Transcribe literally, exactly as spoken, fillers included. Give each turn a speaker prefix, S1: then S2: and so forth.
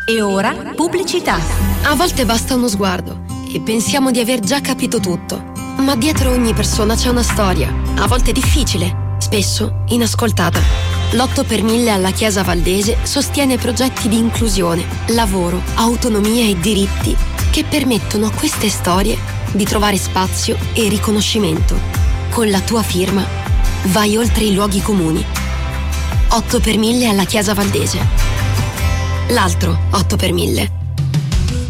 S1: E ora pubblicità.
S2: A volte basta uno sguardo e pensiamo di aver già capito tutto. Ma dietro ogni persona c'è una storia, a volte difficile, spesso inascoltata. L'otto per mille alla Chiesa Valdese sostiene progetti di inclusione, lavoro, autonomia e diritti che permettono a queste storie di trovare spazio e riconoscimento. Con la tua firma vai oltre i luoghi comuni. otto per mille alla Chiesa Valdese. L'altro otto per mille